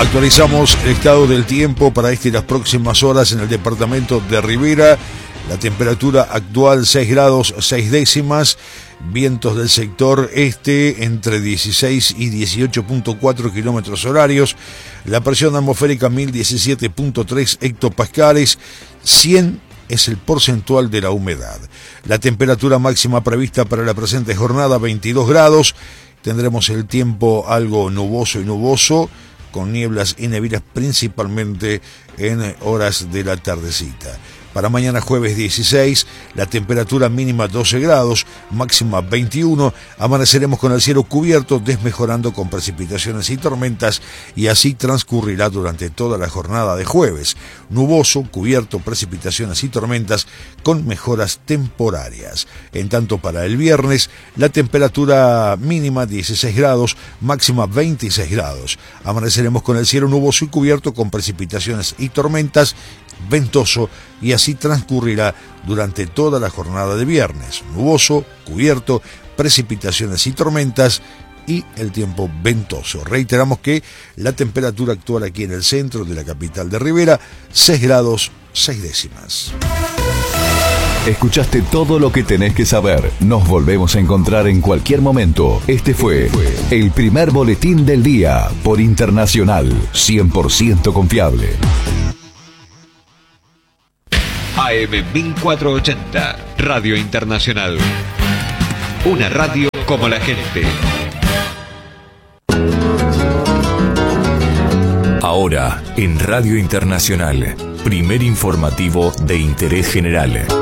Actualizamos el estado del tiempo para y las próximas horas en el departamento de Rivera. La temperatura actual 6 grados 6 décimas. Vientos del sector este entre 16 y 18.4 kilómetros horarios. La presión atmosférica 1017.3 hectopascales. 100 es el porcentual de la humedad. La temperatura máxima prevista para la presente jornada 22 grados. Tendremos el tiempo algo nuboso, con nieblas y neblinas principalmente en horas de la tardecita. Para mañana jueves 16, la temperatura mínima 12 grados, máxima 21, amaneceremos con el cielo cubierto, desmejorando con precipitaciones y tormentas, y así transcurrirá durante toda la jornada de jueves. Nuboso, cubierto, precipitaciones y tormentas, con mejoras temporarias. En tanto para el viernes, la temperatura mínima 16 grados, máxima 26 grados. Amaneceremos con el cielo nuboso y cubierto con precipitaciones y tormentas, ventoso, y así transcurrirá durante toda la jornada de viernes. Nuboso, cubierto, precipitaciones y tormentas y el tiempo ventoso. Reiteramos que la temperatura actual aquí en el centro de la capital de Rivera, 6 grados 6 décimas. Escuchaste todo lo que tenés que saber. Nos volvemos a encontrar en cualquier momento. Este fue el primer boletín del día por Internacional, 100% confiable. AM 1480, Radio Internacional. Una radio como la gente. Ahora, en Radio Internacional, primer informativo de interés general.